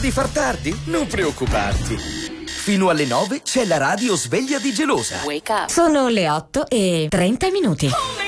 di far tardi? Non preoccuparti. Fino alle 9 c'è la radio sveglia di Gelosa. Wake up. Sono le 8:30.